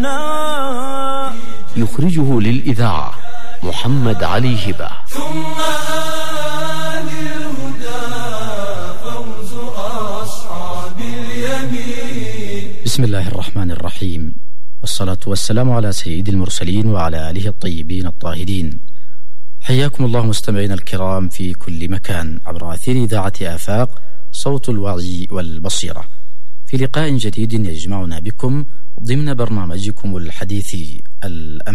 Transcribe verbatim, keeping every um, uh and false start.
يخرجه للإذاعة محمد علي هبة. ثم آل الهدى فوز أصحاب اليمين. بسم الله الرحمن الرحيم، والصلاة والسلام على سيد المرسلين وعلى آله الطيبين الطاهرين. حياكم الله مستمعينا الكرام في كل مكان عبر أثير إذاعة آفاق صوت الوعي والبصيرة، في لقاء جديد يجمعنا بكم ضمن برنامجكم الحديث الأمل.